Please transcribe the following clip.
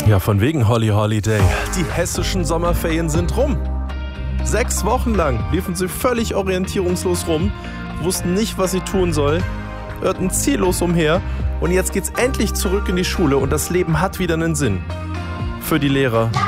Ja, von wegen Holly Holiday. Die hessischen Sommerferien sind rum. 6 Wochen lang liefen sie völlig orientierungslos rum, wussten nicht, was sie tun soll, irrten ziellos umher und jetzt geht's endlich zurück in die Schule und das Leben hat wieder einen Sinn. Für die Lehrer,